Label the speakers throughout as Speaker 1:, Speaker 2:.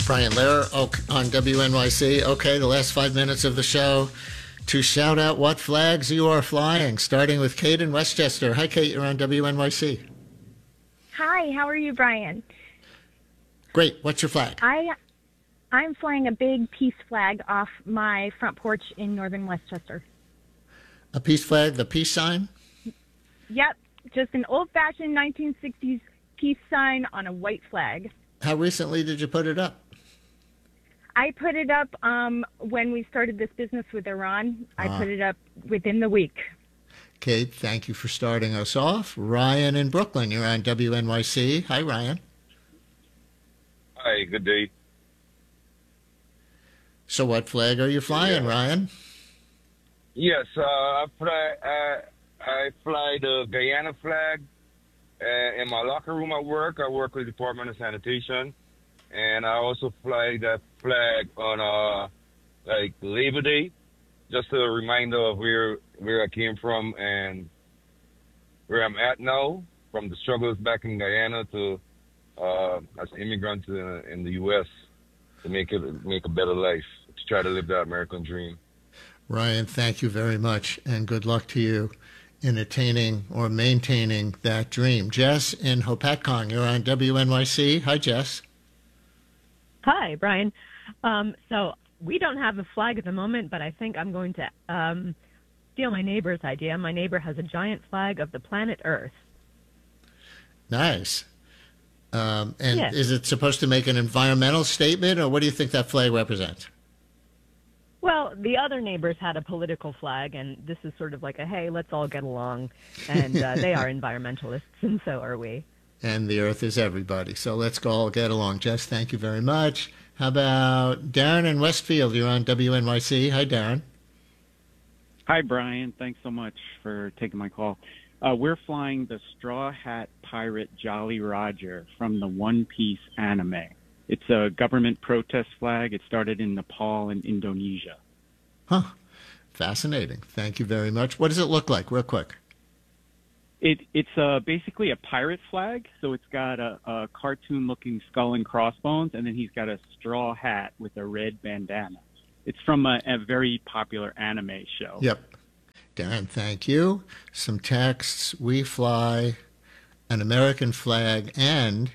Speaker 1: Brian Lehrer on WNYC. Okay, the last 5 minutes of the show to shout out what flags you are flying, starting with Kate in Westchester. Hi, Kate. You're on WNYC.
Speaker 2: Hi, how are you, Brian?
Speaker 1: Great. What's your flag?
Speaker 2: I'm flying a big peace flag off my front porch in northern Westchester.
Speaker 1: A peace flag, the peace sign?
Speaker 2: Yep, just an old-fashioned 1960s peace sign on a white flag.
Speaker 1: How recently did you put it up?
Speaker 2: I put it up when we started this business with Iran. I put it up within the week.
Speaker 1: Kate, thank you for starting us off. Ryan in Brooklyn, you're on WNYC. Hi, Ryan.
Speaker 3: Hi, good day.
Speaker 1: So what flag are you flying, Ryan?
Speaker 3: Yes, I fly the Guyana flag. In my locker room at work, I work with the Department of Sanitation. And I also fly that flag on Labor Day, just a reminder of where I came from and where I'm at now, from the struggles back in Guyana to as an immigrant in the U.S. to make a better life, to try to live that American dream.
Speaker 1: Ryan, thank you very much, and good luck to you in attaining or maintaining that dream. Jess in Hopatcong, you're on WNYC. Hi, Jess.
Speaker 4: Hi, Brian. So we don't have a flag at the moment, but I think I'm going to steal my neighbor's idea. My neighbor has a giant flag of the planet Earth.
Speaker 1: Nice. And
Speaker 4: yes.
Speaker 1: Is it supposed to make an environmental statement, or what do you think that flag represents?
Speaker 4: Well, the other neighbors had a political flag, and this is sort of like a, hey, let's all get along. And they are environmentalists, and so are we.
Speaker 1: And the Earth is everybody. So let's all get along. Jess, thank you very much. How about Darren in Westfield? You're on WNYC. Hi, Darren.
Speaker 5: Hi, Brian. Thanks so much for taking my call. We're flying the Straw Hat Pirate Jolly Roger from the One Piece anime. It's a government protest flag. It started in Nepal and Indonesia.
Speaker 1: Huh. Fascinating. Thank you very much. What does it look like, real quick?
Speaker 5: It's basically a pirate flag. So it's got a cartoon-looking skull and crossbones, and then he's got a straw hat with a red bandana. It's from a very popular anime show.
Speaker 1: Yep. Darren, thank you. Some texts. We fly an American flag and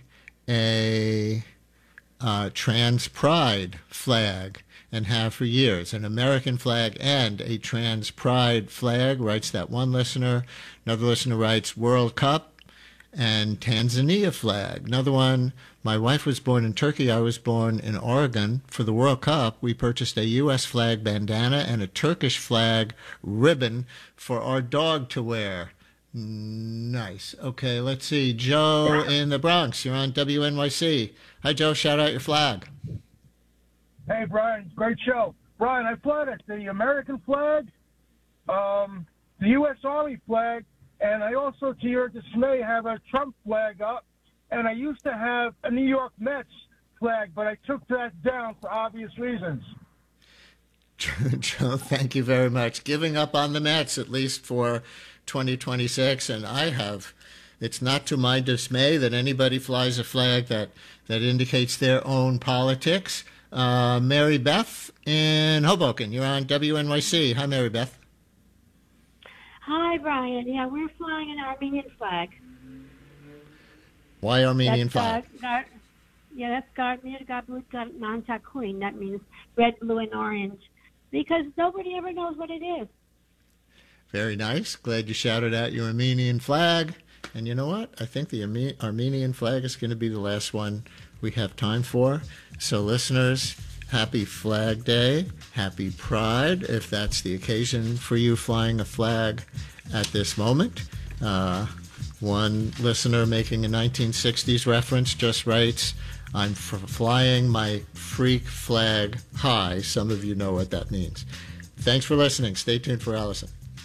Speaker 1: a trans pride flag, and have for years. An American flag and a trans pride flag, writes that one listener. Another listener writes World Cup and Tanzania flag. Another one, my wife was born in Turkey. I was born in Oregon. For the World Cup, we purchased a U.S. flag bandana and a Turkish flag ribbon for our dog to wear. Nice. Okay, let's see. Joe in the Bronx, you're on WNYC. Hi, Joe. Shout out your flag.
Speaker 6: Hey, Brian. Great show. Brian, I fly the American flag, the U.S. Army flag, and I also, to your dismay, have a Trump flag up. And I used to have a New York Mets flag, but I took that down for obvious reasons.
Speaker 1: Joe, thank you very much. Giving up on the Mets, at least for 2026, and I have. It's not to my dismay that anybody flies a flag that indicates their own politics. Mary Beth in Hoboken, you're on WNYC. Hi, Mary Beth.
Speaker 7: Hi, Brian. Yeah, we're flying an Armenian flag.
Speaker 1: Why Armenian flag?
Speaker 7: That's Garmir Gabut Mantak Queen. That means red, blue, and orange. Because nobody ever knows what it is.
Speaker 1: Very nice. Glad you shouted out your Armenian flag. And you know what? I think the Armenian flag is going to be the last one we have time for. So listeners, happy Flag Day. Happy Pride, if that's the occasion for you flying a flag at this moment. One listener making a 1960s reference just writes, I'm flying my freak flag high. Some of you know what that means. Thanks for listening. Stay tuned for Allison.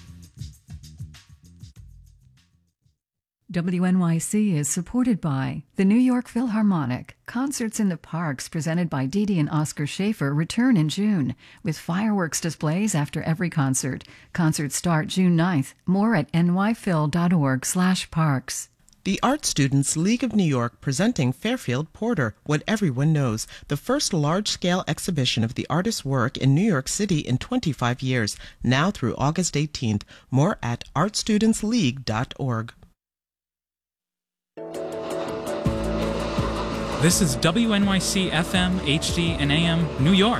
Speaker 8: WNYC is supported by the New York Philharmonic. Concerts in the Parks presented by Dee Dee and Oscar Schaefer return in June with fireworks displays after every concert. Concerts start June 9th. More at nyphil.org/parks.
Speaker 9: The Art Students League of New York presenting Fairfield Porter, What Everyone Knows, the first large-scale exhibition of the artist's work in New York City in 25 years, now through August 18th. More at artstudentsleague.org.
Speaker 10: This is WNYC FM, HD, and AM, New York.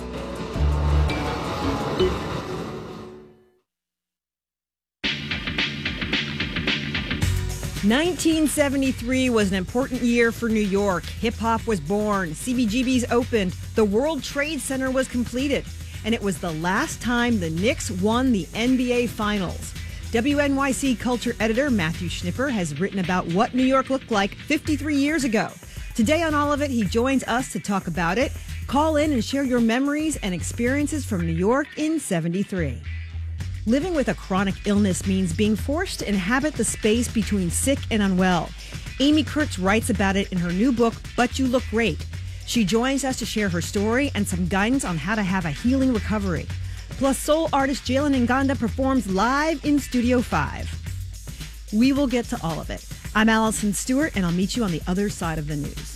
Speaker 11: (1973) was an important year for New York. Hip-hop was born, CBGB's opened, the World Trade Center was completed, and it was the last time the Knicks won the NBA Finals. WNYC culture editor Matthew Schnipper has written about what New York looked like 53 years ago. Today on All of It, he joins us to talk about it. Call in and share your memories and experiences from New York in '73. Living with a chronic illness means being forced to inhabit the space between sick and unwell. Amy Kurtz writes about it in her new book, But You Look Great. She joins us to share her story and some guidance on how to have a healing recovery. Plus, soul artist Jalen Nganda performs live in Studio 5. We will get to all of it. I'm Allison Stewart, and I'll meet you on the other side of the news.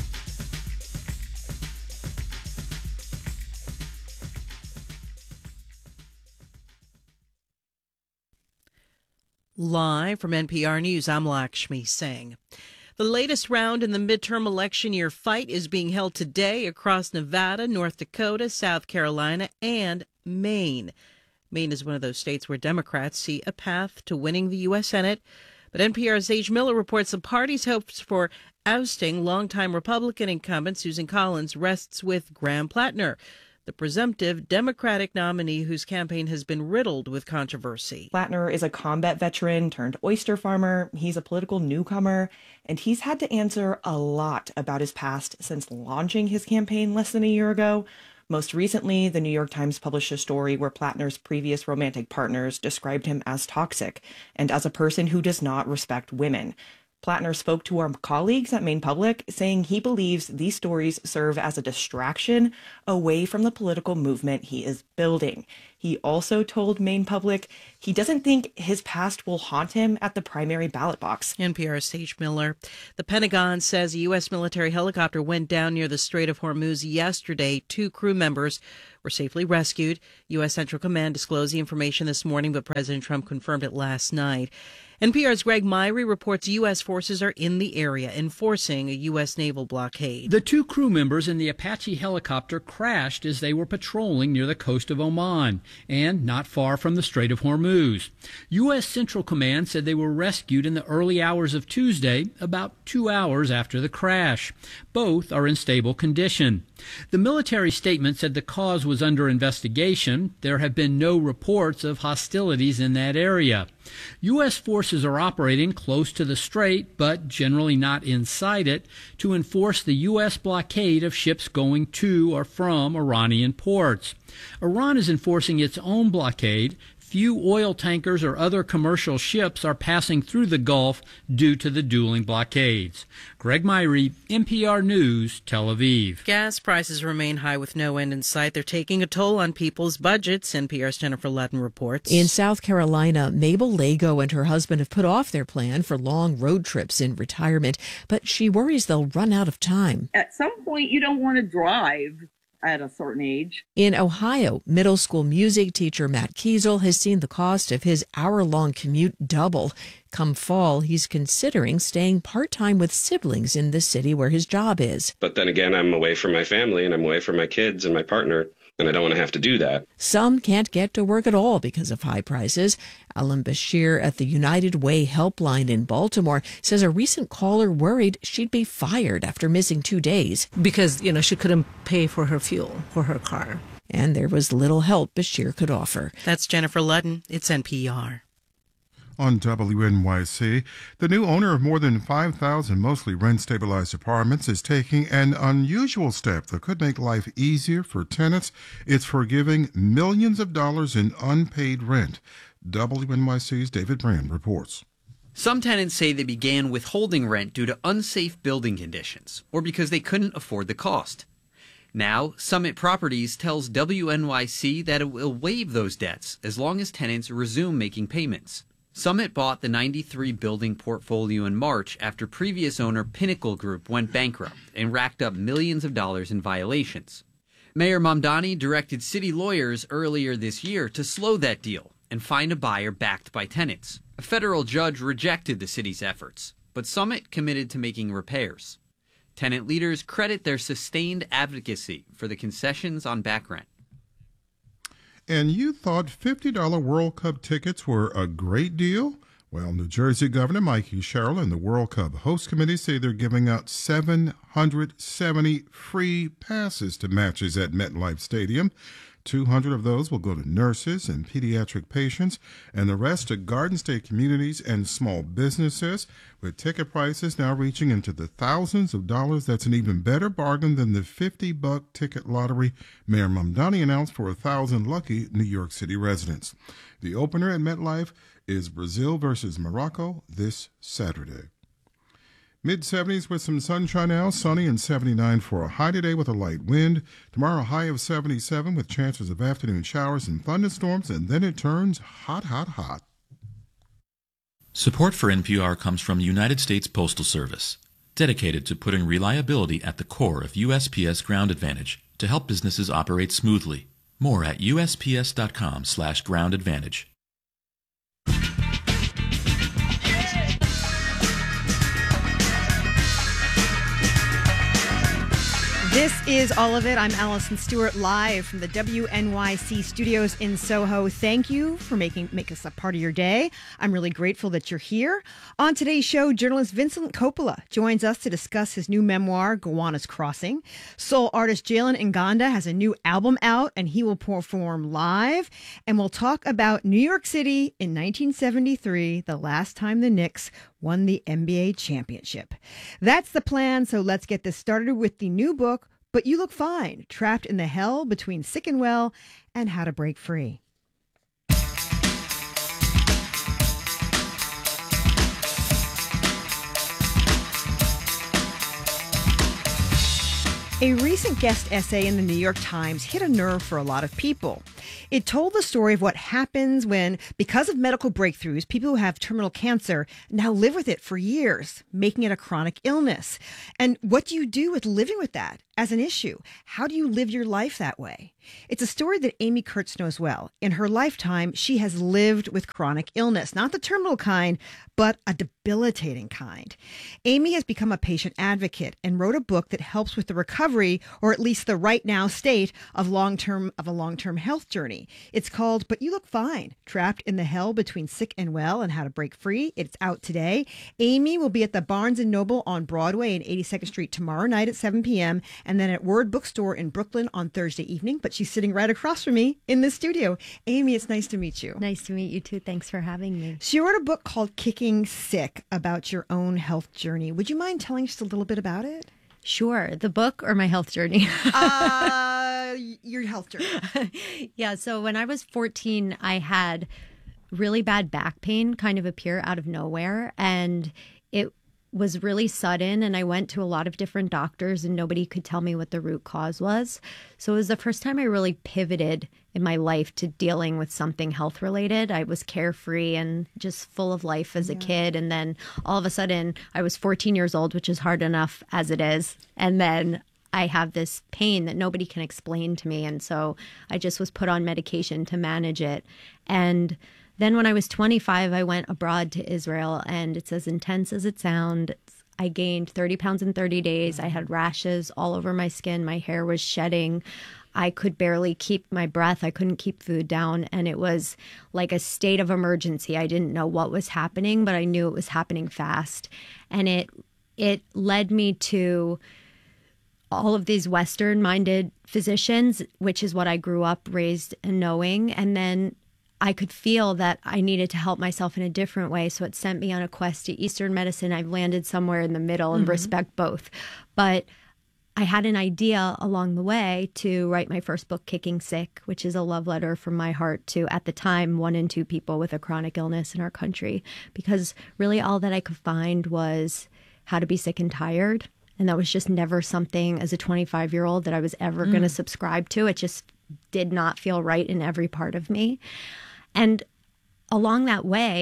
Speaker 12: Live from NPR News, I'm Lakshmi Singh. The latest round in the midterm election year fight is being held today across Nevada, North Dakota, South Carolina, and Maine. Maine is one of those states where Democrats see a path to winning the U.S. Senate. But NPR's Age Miller reports the party's hopes for ousting longtime Republican incumbent Susan Collins rests with Graham Plattner, the presumptive Democratic nominee whose campaign has been riddled with controversy.
Speaker 9: Plattner is a combat veteran turned oyster farmer. He's a political newcomer, and he's had to answer a lot about his past since launching his campaign less than a year ago. Most recently, the New York Times published a story where Plattner's previous romantic partners described him as toxic and as a person who does not respect women. Plattner spoke to our colleagues at Maine Public, saying he believes these stories serve as a distraction away from the political movement he is building. He also told Maine Public he doesn't think his past will haunt him at the primary ballot box.
Speaker 12: NPR's Sage Miller. The Pentagon says a U.S. military helicopter went down near the Strait of Hormuz yesterday. 2 crew members were safely rescued. U.S. Central Command disclosed the information this morning, but President Trump confirmed it last night. NPR's Greg Myrie reports U.S. forces are in the area enforcing a U.S. naval blockade.
Speaker 13: The 2 crew members in the Apache helicopter crashed as they were patrolling near the coast of Oman and not far from the Strait of Hormuz. U.S. Central Command said they were rescued in the early hours of Tuesday, about 2 hours after the crash. Both are in stable condition. The military statement said the cause was under investigation. There have been no reports of hostilities in that area. U.S. forces are operating close to the strait, but generally not inside it, to enforce the U.S. blockade of ships going to or from Iranian ports. Iran is enforcing its own blockade. Few oil tankers or other commercial ships are passing through the Gulf due to the dueling blockades. Greg Myrie, NPR News, Tel Aviv.
Speaker 12: Gas prices remain high with no end in sight. They're taking a toll on people's budgets, NPR's Jennifer Ludden reports.
Speaker 14: In South Carolina, Mabel Lago and her husband have put off their plan for long road trips in retirement, but she worries they'll run out of time.
Speaker 15: At some point, you don't want to drive at a certain age.
Speaker 14: In Ohio, middle school music teacher Matt Kiesel has seen the cost of his hour-long commute double. Come fall, he's considering staying part-time with siblings in the city where his job is.
Speaker 16: But then again, I'm away from my family and I'm away from my kids and my partner, and I don't want to have to do that.
Speaker 14: Some can't get to work at all because of high prices. Alan Bashir at the United Way Helpline in Baltimore says a recent caller worried she'd be fired after missing 2 days.
Speaker 17: Because, she couldn't pay for her fuel for her car.
Speaker 14: And there was little help Bashir could offer.
Speaker 12: That's Jennifer Ludden. It's NPR.
Speaker 18: On WNYC, the new owner of more than 5,000 mostly rent-stabilized apartments is taking an unusual step that could make life easier for tenants. It's forgiving millions of dollars in unpaid rent. WNYC's David Brand reports.
Speaker 19: Some tenants say they began withholding rent due to unsafe building conditions or because they couldn't afford the cost. Now, Summit Properties tells WNYC that it will waive those debts as long as tenants resume making payments. Summit bought the 93-building portfolio in March after previous owner Pinnacle Group went bankrupt and racked up millions of dollars in violations. Mayor Mamdani directed city lawyers earlier this year to slow that deal and find a buyer backed by tenants. A federal judge rejected the city's efforts, but Summit committed to making repairs. Tenant leaders credit their sustained advocacy for the concessions on back rent.
Speaker 18: And you thought $50 World Cup tickets were a great deal? Well, New Jersey Governor Mikey Sherrill and the World Cup host committee say they're giving out 770 free passes to matches at MetLife Stadium. 200 of those will go to nurses and pediatric patients, and the rest to Garden State communities and small businesses. With ticket prices now reaching into the thousands of dollars, that's an even better bargain than the $50 ticket lottery Mayor Mamdani announced for 1,000 lucky New York City residents. The opener at MetLife is Brazil versus Morocco this Saturday. Mid-70s with some sunshine now, sunny and 79 for a high today with a light wind. Tomorrow, a high of 77 with chances of afternoon showers and thunderstorms, and then it turns hot, hot, hot.
Speaker 20: Support for NPR comes from United States Postal Service, dedicated to putting reliability at the core of USPS Ground Advantage to help businesses operate smoothly. More at USPS.com/Ground Advantage.
Speaker 11: This is All of It. I'm Allison Stewart, live from the WNYC studios in Soho. Thank you for make us a part of your day. I'm really grateful that you're here. On today's show, journalist Vincent Coppola joins us to discuss his new memoir, Gowanus Crossing. Soul artist Jalen Nganda has a new album out, and he will perform live. And we'll talk about New York City in 1973, the last time the Knicks won the NBA championship. That's the plan, so let's get this started with the new book, But You Look Fine, Trapped in the Hell Between Sick and Well and How to Break Free. A recent guest essay in the New York Times hit a nerve for a lot of people. It told the story of what happens when, because of medical breakthroughs, people who have terminal cancer now live with it for years, making it a chronic illness. And what do you do with living with that as an issue? How do you live your life that way? It's a story that Amy Kurtz knows well. In her lifetime, she has lived with chronic illness, not the terminal kind, but a debilitating kind. Amy has become a patient advocate and wrote a book that helps with the recovery, or at least the right now state of a long-term health journey. It's called But You Look Fine, Trapped in the Hell Between Sick and Well and How to Break Free. It's out today. Amy will be at the Barnes & Noble on Broadway and 82nd Street tomorrow night at 7 p.m. and then at Word Bookstore in Brooklyn on Thursday evening. But she's sitting right across from me in the studio. Amy, it's nice to meet you.
Speaker 21: Nice to meet you too. Thanks for having me.
Speaker 11: She wrote a book called Kicking Sick about your own health journey. Would you mind telling us a little bit about it?
Speaker 21: Sure. The book or my health journey?
Speaker 11: Your health journey.
Speaker 21: Yeah. So when I was 14, I had really bad back pain kind of appear out of nowhere. And it was really sudden. And I went to a lot of different doctors and nobody could tell me what the root cause was. So it was the first time I really pivoted in my life to dealing with something health related. I was carefree and just full of life as a kid. And then all of a sudden I was 14 years old, which is hard enough as it is. And then I have this pain that nobody can explain to me. And so I just was put on medication to manage it. And then when I was 25, I went abroad to Israel, and it's as intense as it sounds. I gained 30 pounds in 30 days. I had rashes all over my skin. My hair was shedding. I could barely keep my breath. I couldn't keep food down. And it was like a state of emergency. I didn't know what was happening, but I knew it was happening fast. And it led me to all of these Western-minded physicians, which is what I grew up raised and knowing. And then I could feel that I needed to help myself in a different way. So it sent me on a quest to Eastern medicine. I've landed somewhere in the middle and respect both. But I had an idea along the way to write my first book, Kicking Sick, which is a love letter from my heart to, at the time, 1 in 2 people with a chronic illness in our country. Because really all that I could find was how to be sick and tired. And that was just never something as a 25-year-old that I was ever going to subscribe to. It just did not feel right in every part of me. And along that way,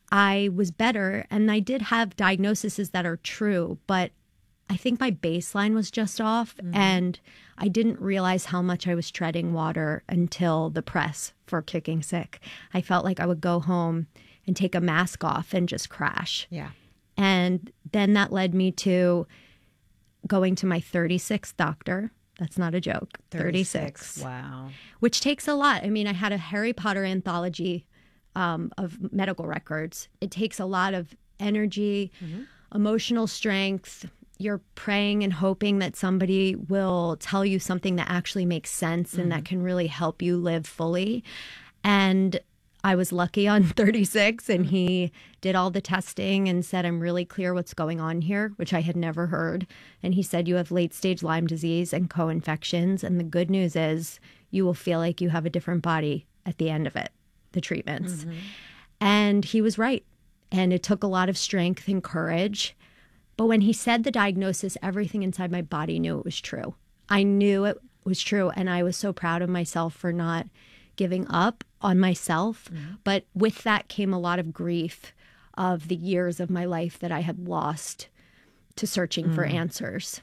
Speaker 21: I was better, and I did have diagnoses that are true, but I think my baseline was just off, and I didn't realize how much I was treading water until the press for Kicking Sick. I felt like I would go home and take a mask off and just crash.
Speaker 11: Yeah.
Speaker 21: And then that led me to going to my 36th doctor. That's not a joke. 36.
Speaker 11: Wow.
Speaker 21: Which takes a lot. I mean, I had a Harry Potter anthology of medical records. It takes a lot of energy, emotional strength. You're praying and hoping that somebody will tell you something that actually makes sense and that can really help you live fully. And I was lucky on 36, and he did all the testing and said, I'm really clear what's going on here, which I had never heard. And he said, you have late-stage Lyme disease and co-infections. And the good news is you will feel like you have a different body at the end of it, the treatments. And he was right. And it took a lot of strength and courage. But when he said the diagnosis, everything inside my body knew it was true. I knew it was true. And I was so proud of myself for not giving up on myself. But with that came a lot of grief of the years of my life that I had lost to searching for answers.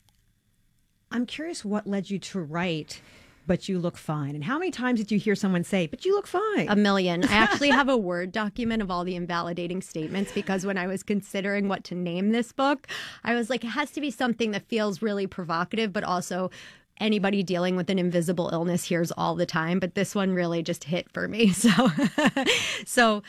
Speaker 11: I'm curious what led you to write But You Look Fine. And how many times did you hear someone say, but you look fine?
Speaker 21: A million. I actually have a Word document of all the invalidating statements, because when I was considering what to name this book, I was like, it has to be something that feels really provocative, but also anybody dealing with an invisible illness hears all the time. But this one really just hit for me. So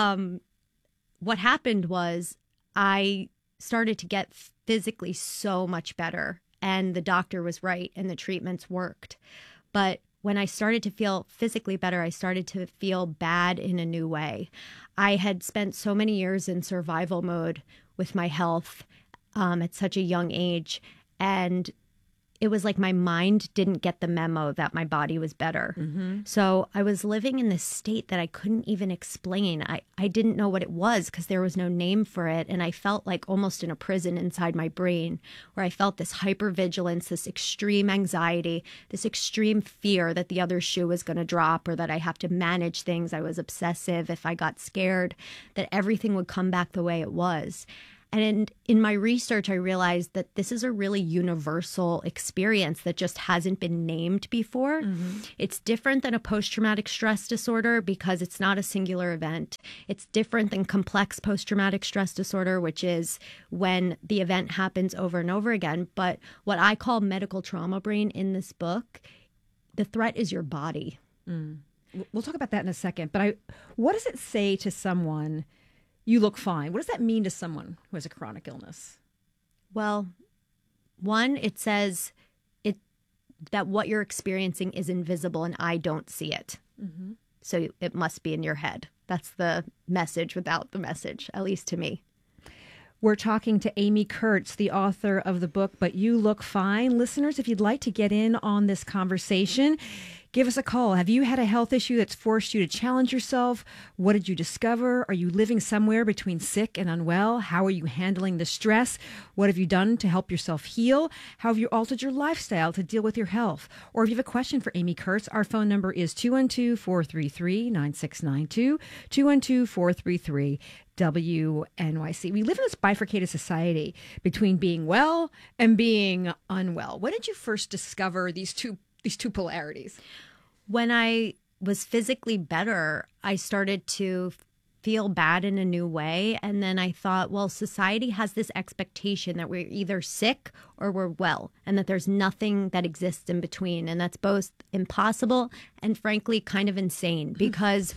Speaker 21: what happened was I started to get physically so much better, and the doctor was right and the treatments worked. But when I started to feel physically better, I started to feel bad in a new way. I had spent so many years in survival mode with my health at such a young age, and it was like my mind didn't get the memo that my body was better. So I was living in this state that I couldn't even explain. I didn't know what it was because there was no name for it. And I felt like almost in a prison inside my brain, where I felt this hypervigilance, this extreme anxiety, this extreme fear that the other shoe was going to drop, or that I have to manage things. I was obsessive. If I got scared, that everything would come back the way it was. And in my research, I realized that this is a really universal experience that just hasn't been named before. It's different than a post-traumatic stress disorder because it's not a singular event. It's different than complex post-traumatic stress disorder, which is when the event happens over and over again. But what I call medical trauma brain in this book, the threat is your body.
Speaker 11: We'll talk about that in a second. But what does it say to someone, you look fine? What does that mean to someone who has a chronic illness?
Speaker 21: Well, one, it says that what you're experiencing is invisible and I don't see it. So it must be in your head. That's the message without the message, at least to me.
Speaker 11: We're talking to Amy Kurtz, the author of the book, But You Look Fine. Listeners, if you'd like to get in on this conversation, give us a call. Have you had a health issue that's forced you to challenge yourself? What did you discover? Are you living somewhere between sick and unwell? How are you handling the stress? What have you done to help yourself heal? How have you altered your lifestyle to deal with your health? Or if you have a question for Amy Kurtz, our phone number is 212-433-9692, 212-433-WNYC. We live in this bifurcated society between being well and being unwell. When did you first discover these two polarities?
Speaker 21: When I was physically better, I started to feel bad in a new way. And then I thought, well, society has this expectation that we're either sick or we're well, and that there's nothing that exists in between. And that's both impossible and frankly kind of insane, because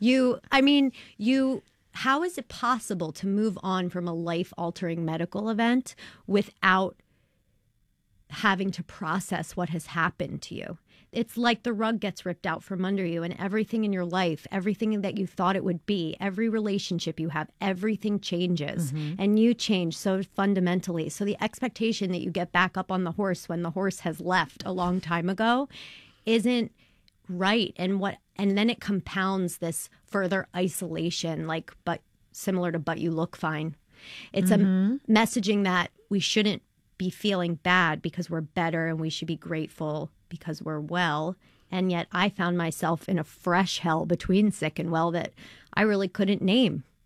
Speaker 21: how is it possible to move on from a life-altering medical event without having to process what has happened to you? It's like the rug gets ripped out from under you, and everything in your life, everything that you thought it would be, every relationship you have, everything changes, and you change so fundamentally. So the expectation that you get back up on the horse when the horse has left a long time ago isn't right. And then it compounds this further isolation, but similar to But You Look Fine. It's a messaging that we shouldn't be feeling bad because we're better, and we should be grateful because we're well. And yet I found myself in a fresh hell between sick and well that I really couldn't name.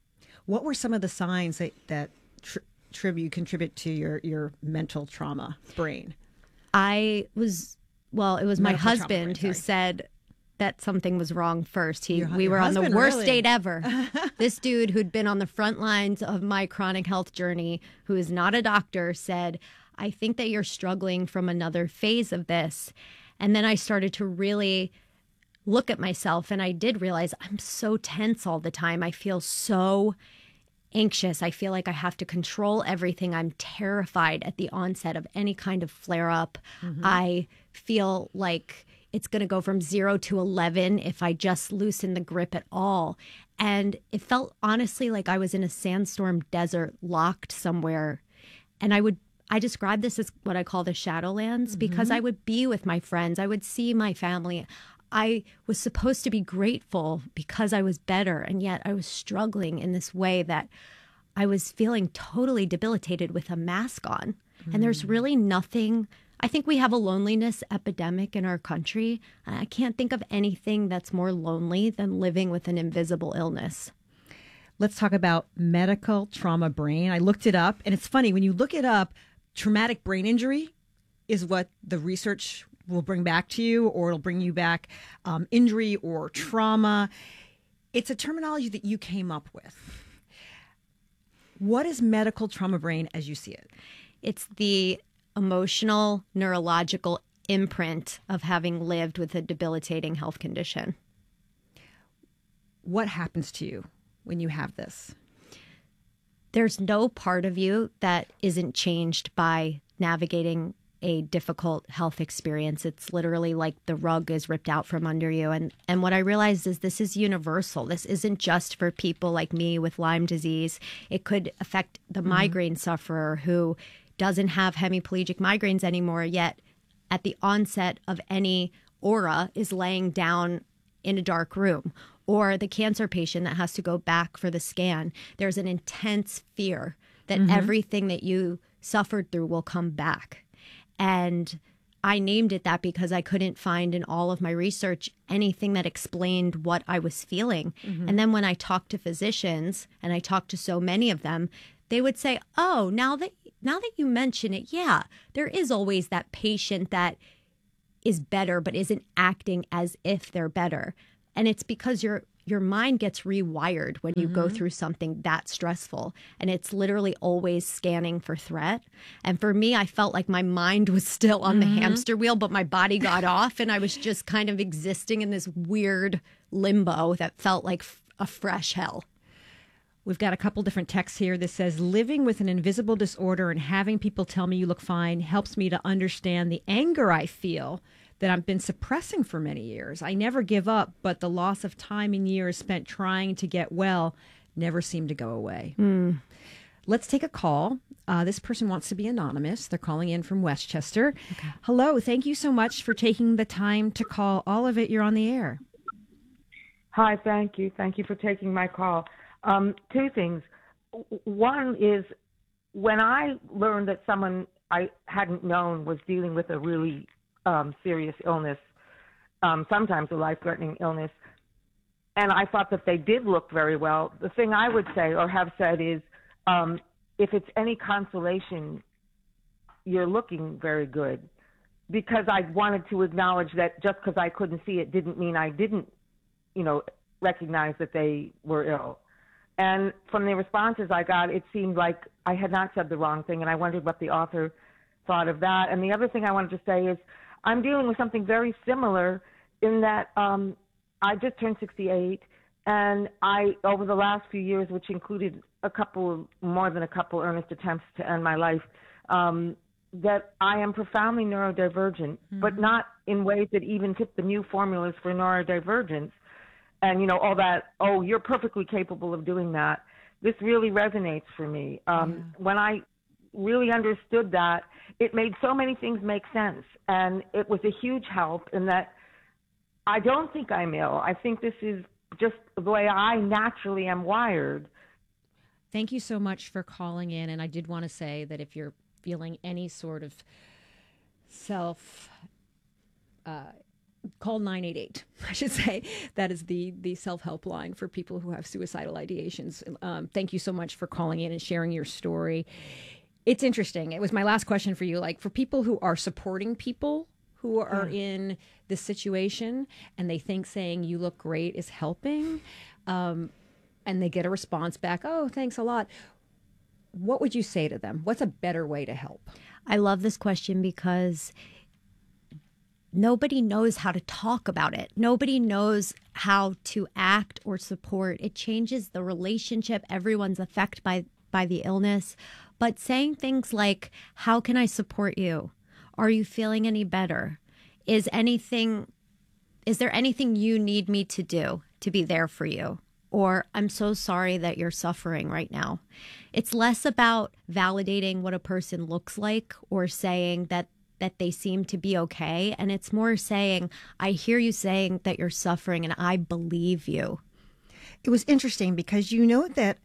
Speaker 11: What were some of the signs that you contribute to your mental trauma brain?
Speaker 21: It was my
Speaker 11: Medical
Speaker 21: husband
Speaker 11: trauma brain,
Speaker 21: who said that something was wrong first. We
Speaker 11: your
Speaker 21: were on the
Speaker 11: husband,
Speaker 21: worst
Speaker 11: really?
Speaker 21: date ever. This dude who'd been on the front lines of my chronic health journey, who is not a doctor, said, I think that you're struggling from another phase of this. And then I started to really look at myself, and I did realize I'm so tense all the time. I feel so anxious. I feel like I have to control everything. I'm terrified at the onset of any kind of flare up. I feel like it's going to go from 0 to 11 if I just loosen the grip at all. And it felt honestly like I was in a sandstorm desert, locked somewhere. And I describe this as what I call the Shadowlands, because I would be with my friends. I would see my family. I was supposed to be grateful because I was better. And yet I was struggling in this way that I was feeling totally debilitated with a mask on. And there's really nothing. I think we have a loneliness epidemic in our country. I can't think of anything that's more lonely than living with an invisible illness.
Speaker 11: Let's talk about medical trauma brain. I looked it up, and it's funny. When you look it up, traumatic brain injury is what the research will bring back to you, or it'll bring you back injury or trauma. It's a terminology that you came up with. What is medical trauma brain as you see it?
Speaker 21: It's the emotional, neurological imprint of having lived with a debilitating health condition.
Speaker 11: What happens to you when you have this?
Speaker 21: There's no part of you that isn't changed by navigating a difficult health experience. It's literally like the rug is ripped out from under you. And what I realized is this is universal. This isn't just for people like me with Lyme disease. It could affect the migraine sufferer who doesn't have hemiplegic migraines anymore, yet at the onset of any aura is laying down in a dark room, or the cancer patient that has to go back for the scan. There's an intense fear that everything that you suffered through will come back. And I named it that because I couldn't find in all of my research anything that explained what I was feeling. And then when I talked to physicians, and I talked to so many of them, they would say, oh, now that you mention it, yeah, there is always that patient that is better but isn't acting as if they're better. And it's because your mind gets rewired when you go through something that stressful. And it's literally always scanning for threat. And for me, I felt like my mind was still on the hamster wheel, but my body got off. And I was just kind of existing in this weird limbo that felt like a fresh hell.
Speaker 11: We've got a couple different texts here. This says, living with an invisible disorder and having people tell me you look fine helps me to understand the anger I feel that I've been suppressing for many years. I never give up, but the loss of time and years spent trying to get well never seemed to go away. Let's take a call. This person wants to be anonymous. They're calling in from Westchester. Okay. Hello. Thank you so much for taking the time to call. All of it, you're on the air.
Speaker 2: Hi, thank you. Thank you for taking my call. Two things. One is when I learned that someone I hadn't known was dealing with a really serious illness, sometimes a life-threatening illness, and I thought that they did look very well, the thing I would say or have said is if it's any consolation, you're looking very good, because I wanted to acknowledge that just because I couldn't see it didn't mean I didn't, recognize that they were ill. And from the responses I got, it seemed like I had not said the wrong thing, and I wondered what the author thought of that. And the other thing I wanted to say is I'm dealing with something very similar in that I just turned 68, and I, over the last few years, which included more than a couple earnest attempts to end my life, that I am profoundly neurodivergent, but not in ways that even fit the new formulas for neurodivergence. And, all that, oh, you're perfectly capable of doing that. This really resonates for me. When I really understood that, it made so many things make sense. And it was a huge help in that I don't think I'm ill. I think this is just the way I naturally am wired.
Speaker 11: Thank you so much for calling in. And I did want to say that if you're feeling any sort of call 988, I should say. That is the self-help line for people who have suicidal ideations. Thank you so much for calling in and sharing your story. It's interesting. It was my last question for you. Like, for people who are supporting people who are in this situation and they think saying you look great is helping, and they get a response back, oh, thanks a lot. What would you say to them? What's a better way to help?
Speaker 21: I love this question because nobody knows how to talk about it. Nobody knows how to act or support. It changes the relationship. Everyone's affected by the illness. But saying things like, how can I support you? Are you feeling any better? Is there anything you need me to do to be there for you? Or I'm so sorry that you're suffering right now. It's less about validating what a person looks like or saying that they seem to be okay. And it's more saying, I hear you saying that you're suffering and I believe you.
Speaker 11: It was interesting because you know that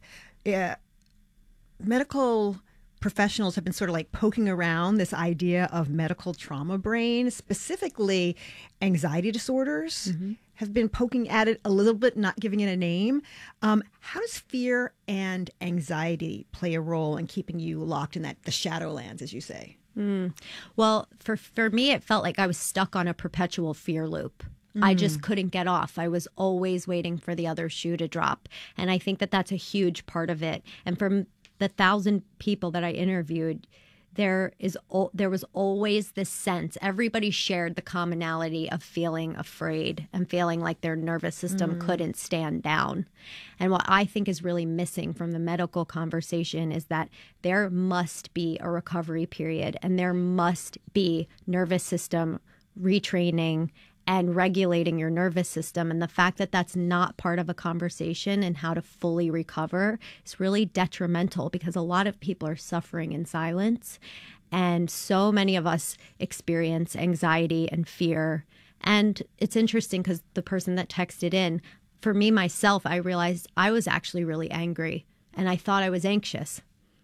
Speaker 11: medical professionals have been sort of like poking around this idea of medical trauma brain, specifically anxiety disorders. Have been poking at it a little bit, not giving it a name. How does fear and anxiety play a role in keeping you locked in the shadowlands, as you say?
Speaker 21: Well, for me, it felt like I was stuck on a perpetual fear loop. I just couldn't get off. I was always waiting for the other shoe to drop. And I think that that's a huge part of it. And from the 1,000 people that I interviewed, there was always this sense. Everybody shared the commonality of feeling afraid and feeling like their nervous system couldn't stand down. And what I think is really missing from the medical conversation is that there must be a recovery period and there must be nervous system retraining and regulating your nervous system. And the fact that that's not part of a conversation and how to fully recover is really detrimental because a lot of people are suffering in silence. And so many of us experience anxiety and fear. And it's interesting because the person that texted in, for me, myself, I realized I was actually really angry and I thought I was anxious.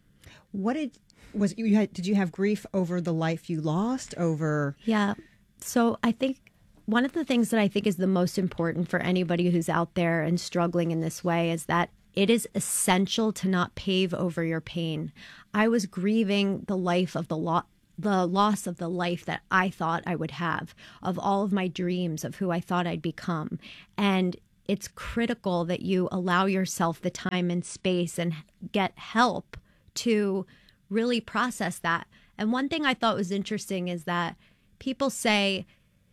Speaker 11: Did you have grief over the life you lost, over?
Speaker 21: Yeah. So I think one of the things that I think is the most important for anybody who's out there and struggling in this way is that it is essential to not pave over your pain. I was grieving the loss of the life that I thought I would have, of all of my dreams, of who I thought I'd become. And it's critical that you allow yourself the time and space and get help to really process that. And one thing I thought was interesting is that people say,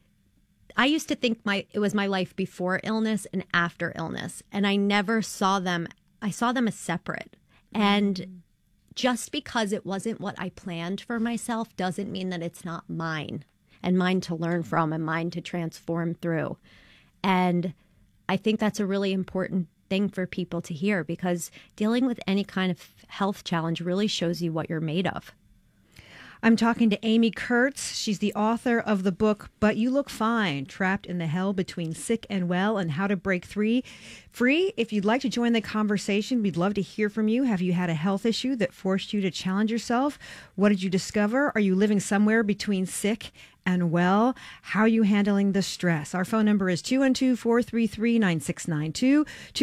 Speaker 21: I used to think it was my life before illness and after illness, and I never saw them. I saw them as separate. And just because it wasn't what I planned for myself doesn't mean that it's not mine, and mine to learn from and mine to transform through. And I think that's a really important thing for people to hear because dealing with any kind of health challenge really shows you what you're made of.
Speaker 11: I'm talking to Amy Kurtz. She's the author of the book, But You Look Fine, Trapped in the Hell Between Sick and Well and How to Break Free. If you'd like to join the conversation, we'd love to hear from you. Have you had a health issue that forced you to challenge yourself? What did you discover? Are you living somewhere between sick and well? How are you handling the stress? Our phone number is 212-433-9692,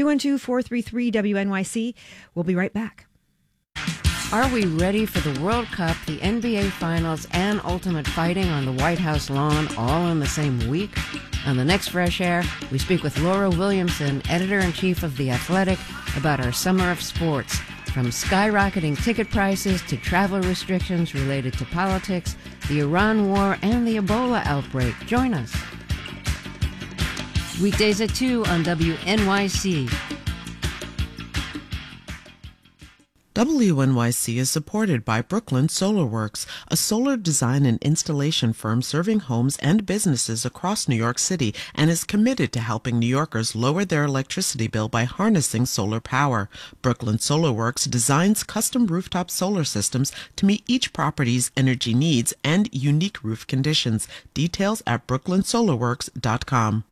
Speaker 11: 212-433-WNYC. We'll be right back.
Speaker 3: Are we ready for the World Cup, the NBA Finals, and Ultimate Fighting on the White House lawn all in the same week? On the next Fresh Air, we speak with Laura Williamson, editor-in-chief of The Athletic, about our summer of sports. From skyrocketing ticket prices to travel restrictions related to politics, the Iran war, and the Ebola outbreak. Join us. Weekdays at 2 on WNYC.
Speaker 22: WNYC is supported by Brooklyn Solar Works, a solar design and installation firm serving homes and businesses across New York City, and is committed to helping New Yorkers lower their electricity bill by harnessing solar power. Brooklyn Solar Works designs custom rooftop solar systems to meet each property's energy needs and unique roof conditions. Details at brooklynsolarworks.com.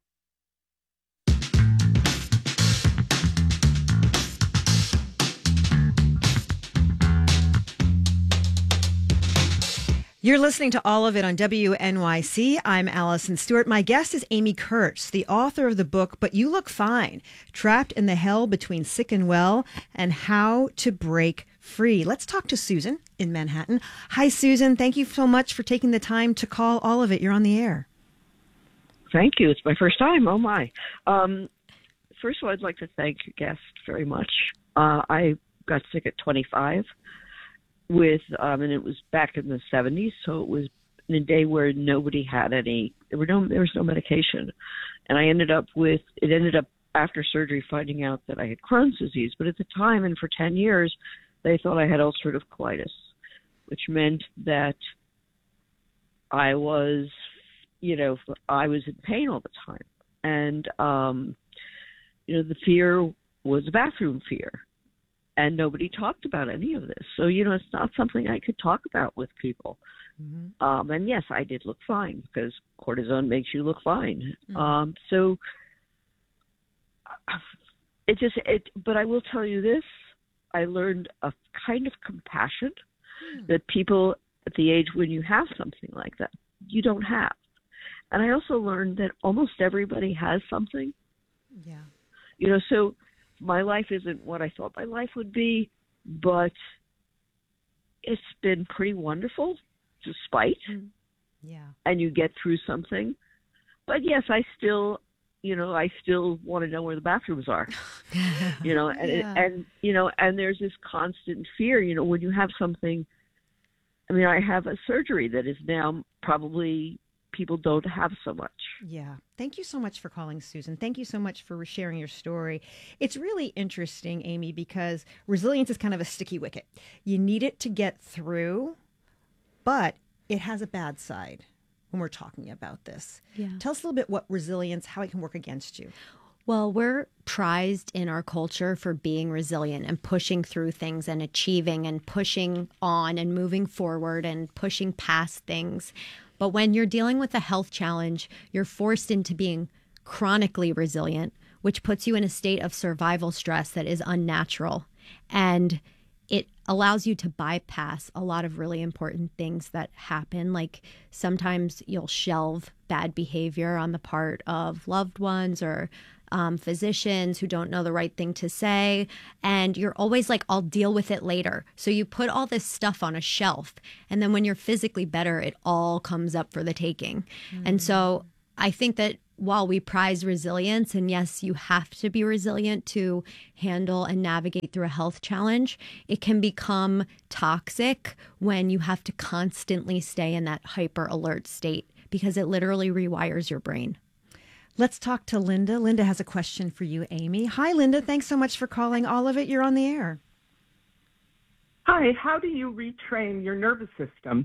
Speaker 11: You're listening to All of It on WNYC. I'm Allison Stewart. My guest is Amy Kurtz, the author of the book, But You Look Fine, Trapped in the Hell Between Sick and Well, and How to Break Free. Let's talk to Susan in Manhattan. Hi, Susan. Thank you so much for taking the time to call All of It. You're on the air.
Speaker 4: Thank you. It's my first time. Oh, my. First of all, I'd like to thank your guest very much. I got sick at 25. And it was back in the 70s, so it was in a day where nobody had any, there was no medication. And it ended up after surgery finding out that I had Crohn's disease. But at the time, and for 10 years, they thought I had ulcerative colitis, which meant that I was in pain all the time. And, the fear was a bathroom fear. And nobody talked about any of this. So, it's not something I could talk about with people. Mm-hmm. And yes, I did look fine because cortisone makes you look fine. Mm-hmm. But I will tell you this, I learned a kind of compassion that people at the age when you have something like that, you don't have. And I also learned that almost everybody has something. Yeah. So my life isn't what I thought my life would be, but it's been pretty wonderful despite. Yeah. And you get through something. But yes, I still want to know where the bathrooms are. And there's this constant fear, when you have something. I mean, I have a surgery that is now probably people don't have so much.
Speaker 11: Yeah. Thank you so much for calling, Susan. Thank you so much for sharing your story. It's really interesting, Amy, because resilience is kind of a sticky wicket. You need it to get through, but it has a bad side when we're talking about this. Yeah. Tell us a little bit what resilience, how it can work against you.
Speaker 21: Well, we're prized in our culture for being resilient and pushing through things and achieving and pushing on and moving forward and pushing past things. But when you're dealing with a health challenge, you're forced into being chronically resilient, which puts you in a state of survival stress that is unnatural. And it allows you to bypass a lot of really important things that happen. Like sometimes you'll shelve bad behavior on the part of loved ones or physicians who don't know the right thing to say. And you're always like, I'll deal with it later. So you put all this stuff on a shelf. And then when you're physically better, it all comes up for the taking. Mm-hmm. And so I think that while we prize resilience, and yes, you have to be resilient to handle and navigate through a health challenge, it can become toxic when you have to constantly stay in that hyper alert state because it literally rewires your brain.
Speaker 11: Let's talk to Linda. Linda has a question for you, Amy. Hi, Linda. Thanks so much for calling All of It. You're on the air.
Speaker 5: Hi. How do you retrain your nervous system?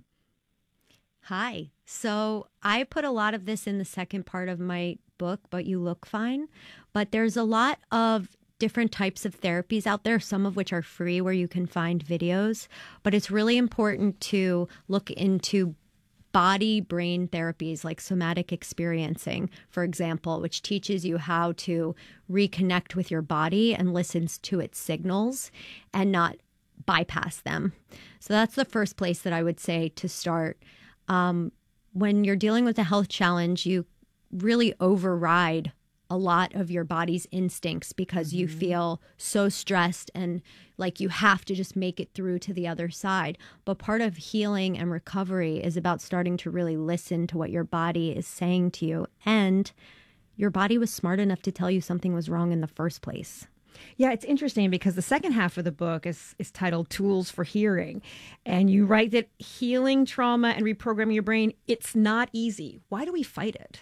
Speaker 21: Hi. So I put a lot of this in the second part of my book, But You Look Fine. But there's a lot of different types of therapies out there, some of which are free where you can find videos. But it's really important to look into body-brain therapies like somatic experiencing, for example, which teaches you how to reconnect with your body and listens to its signals and not bypass them. So that's the first place that I would say to start. When you're dealing with a health challenge, you really override a lot of your body's instincts because you feel so stressed and like you have to just make it through to the other side. But part of healing and recovery is about starting to really listen to what your body is saying to you. And your body was smart enough to tell you something was wrong in the first place.
Speaker 11: Yeah, it's interesting because the second half of the book is titled Tools for Healing. And you write that healing trauma and reprogramming your brain, it's not easy. Why do we fight it?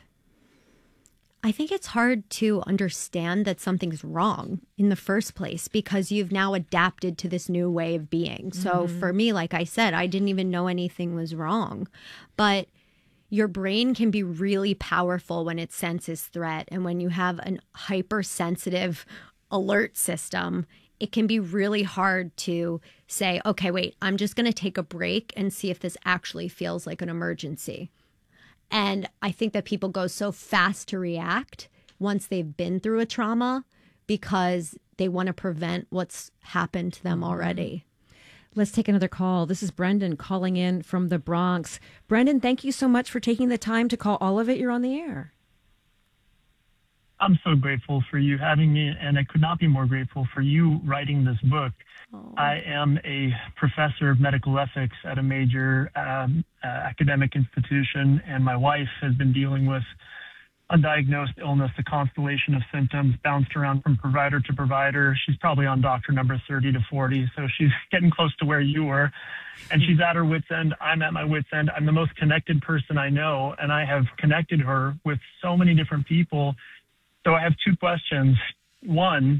Speaker 21: I think it's hard to understand that something's wrong in the first place because you've now adapted to this new way of being. So for me, like I said, I didn't even know anything was wrong. But your brain can be really powerful when it senses threat. And when you have an hypersensitive alert system, it can be really hard to say, okay, wait, I'm just going to take a break and see if this actually feels like an emergency. And I think that people go so fast to react once they've been through a trauma because they want to prevent what's happened to them already.
Speaker 11: Let's take another call. This is Brendan calling in from the Bronx. Brendan, thank you so much for taking the time to call All of It. You're on the air.
Speaker 6: I'm so grateful for you having me, and I could not be more grateful for you writing this book. I am a professor of medical ethics at a major academic institution, and my wife has been dealing with undiagnosed illness, a constellation of symptoms, bounced around from provider to provider. She's probably on doctor number 30 to 40, so she's getting close to where you were. And she's at her wit's end. I'm at my wit's end. I'm the most connected person I know, and I have connected her with so many different people. So I have two questions. One,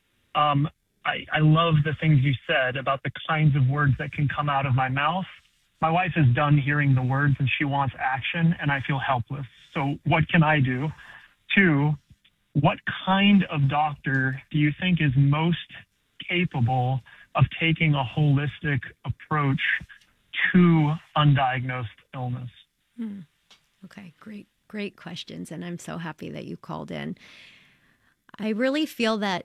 Speaker 6: I love the things you said about the kinds of words that can come out of my mouth. My wife is done hearing the words and she wants action, and I feel helpless. So what can I do? Two, what kind of doctor do you think is most capable of taking a holistic approach to undiagnosed illness?
Speaker 21: Okay, great questions. And I'm so happy that you called in. I really feel that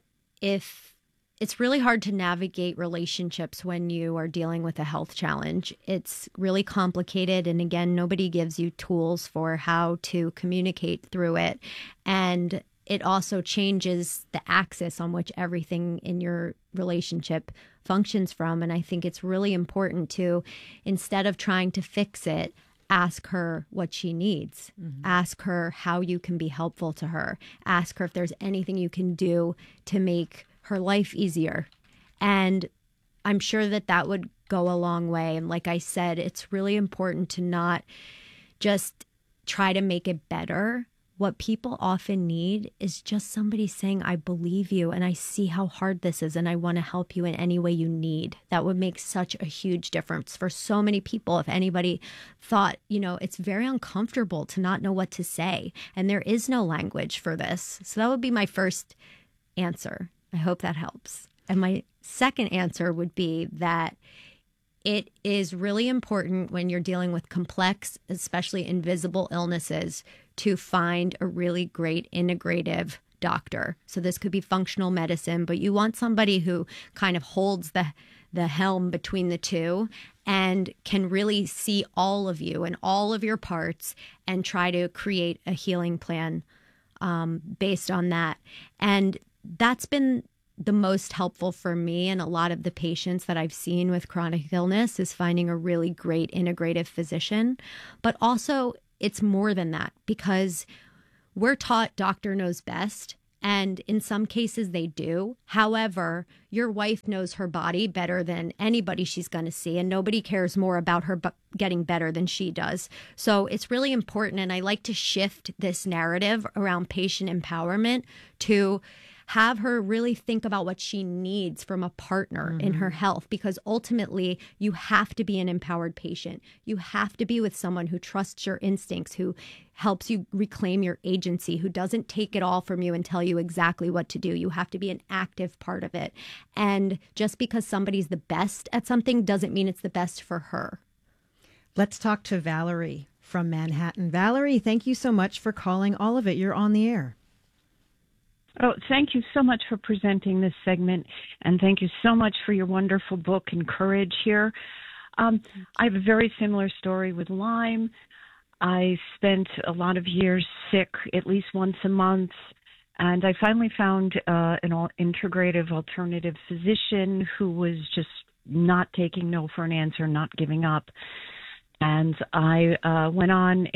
Speaker 21: it's really hard to navigate relationships when you are dealing with a health challenge. It's really complicated. And again, nobody gives you tools for how to communicate through it. And it also changes the axis on which everything in your relationship functions from. And I think it's really important to, instead of trying to fix it, ask her what she needs. Ask her how you can be helpful to her. Ask her if there's anything you can do to make her life easier. And I'm sure that would go a long way. And like I said, it's really important to not just try to make it better. What people often need is just somebody saying, I believe you and I see how hard this is and I want to help you in any way you need. That would make such a huge difference for so many people. If anybody thought, it's very uncomfortable to not know what to say, and there is no language for this. So that would be my first answer. I hope that helps. And my second answer would be that it is really important when you're dealing with complex, especially invisible illnesses, to find a really great integrative doctor. So this could be functional medicine, but you want somebody who kind of holds the helm between the two and can really see all of you and all of your parts and try to create a healing plan based on that. And that's been the most helpful for me and a lot of the patients that I've seen with chronic illness is finding a really great integrative physician. But also it's more than that, because we're taught doctor knows best. And in some cases they do. However, your wife knows her body better than anybody she's going to see, and nobody cares more about her getting better than she does. So it's really important. And I like to shift this narrative around patient empowerment to have her really think about what she needs from a partner in her health, because ultimately you have to be an empowered patient. You have to be with someone who trusts your instincts, who helps you reclaim your agency, who doesn't take it all from you and tell you exactly what to do. You have to be an active part of it. And just because somebody's the best at something doesn't mean it's the best for her.
Speaker 11: Let's talk to Valerie from Manhattan. Valerie, thank you so much for calling All of It. You're on the air.
Speaker 7: Oh, thank you so much for presenting this segment, and thank you so much for your wonderful book and courage here. I have a very similar story with Lyme. I spent a lot of years sick, at least once a month, and I finally found an integrative alternative physician who was just not taking no for an answer, not giving up. And I went on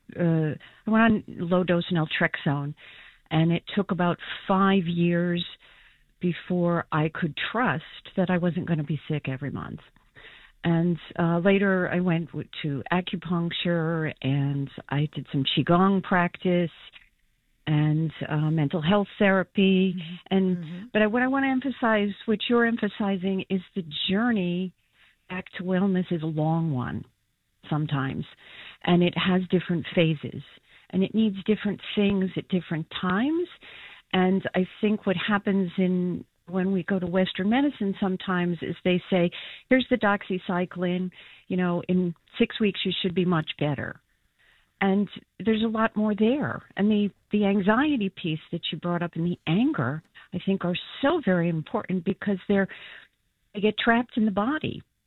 Speaker 7: low-dose naltrexone. And it took about 5 years before I could trust that I wasn't going to be sick every month. And later I went to acupuncture, and I did some Qigong practice and mental health therapy. But what I want to emphasize, what you're emphasizing, is the journey back to wellness is a long one sometimes, and it has different phases. And it needs different things at different times. And I think what happens when we go to Western medicine sometimes is they say, here's the doxycycline, in 6 weeks you should be much better. And there's a lot more there. And the anxiety piece that you brought up and the anger, I think, are so very important because they get trapped in the body.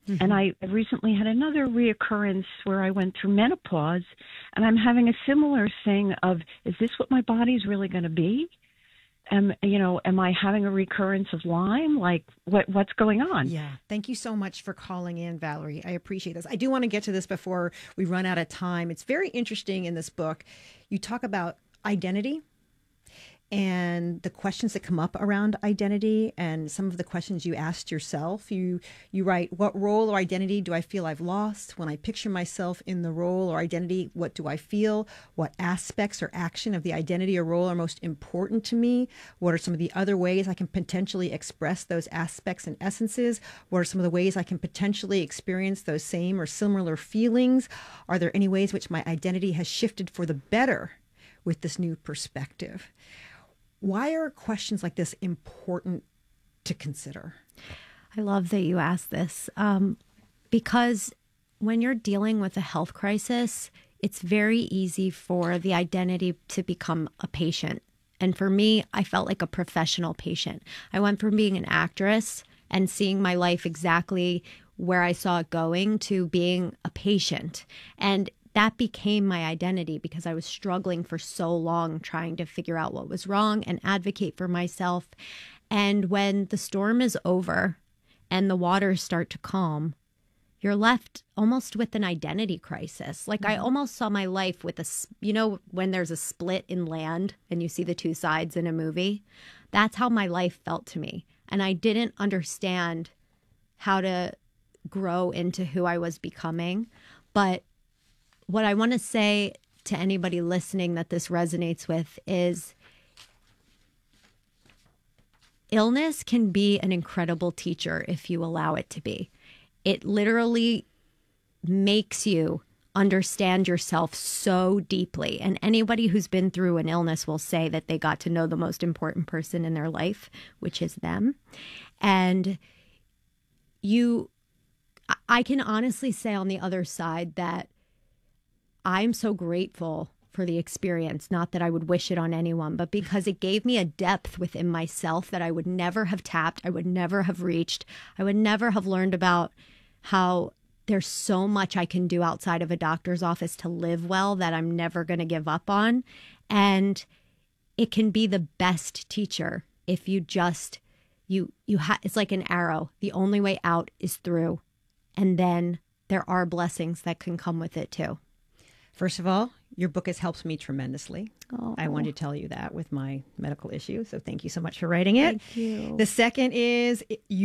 Speaker 7: And I recently had another reoccurrence where I went through menopause, and I'm having a similar thing of, is this what my body's really going to be? Am I having a recurrence of Lyme? Like, what's going on?
Speaker 11: Yeah. Thank you so much for calling in, Valerie. I appreciate this. I do want to get to this before we run out of time. It's very interesting in this book. You talk about identity and the questions that come up around identity and some of the questions you asked yourself. You write, what role or identity do I feel I've lost? When I picture myself in the role or identity, what do I feel? What aspects or action of the identity or role are most important to me? What are some of the other ways I can potentially express those aspects and essences? What are some of the ways I can potentially experience those same or similar feelings? Are there any ways which my identity has shifted for the better with this new perspective? Why are questions like this important to consider?
Speaker 21: I love that you asked this because when you're dealing with a health crisis, it's very easy for the identity to become a patient. And for me, I felt like a professional patient. I went from being an actress and seeing my life exactly where I saw it going to being a patient. And that became my identity because I was struggling for so long trying to figure out what was wrong and advocate for myself. And when the storm is over and the waters start to calm, you're left almost with an identity crisis. Like I almost saw my life with when there's a split in land and you see the two sides in a movie, that's how my life felt to me. And I didn't understand how to grow into who I was becoming. But what I want to say to anybody listening that this resonates with is illness can be an incredible teacher if you allow it to be. It literally makes you understand yourself so deeply. And anybody who's been through an illness will say that they got to know the most important person in their life, which is them. And I can honestly say on the other side that I'm so grateful for the experience, not that I would wish it on anyone, but because it gave me a depth within myself that I would never have tapped, I would never have reached, I would never have learned about how there's so much I can do outside of a doctor's office to live well that I'm never going to give up on. And it can be the best teacher if you just, it's like an arrow. The only way out is through. And then there are blessings that can come with it too.
Speaker 11: First of all, your book has helped me tremendously. Oh. I wanted to tell you that with my medical issue. So thank you so much for writing it.
Speaker 21: Thank you.
Speaker 11: The second is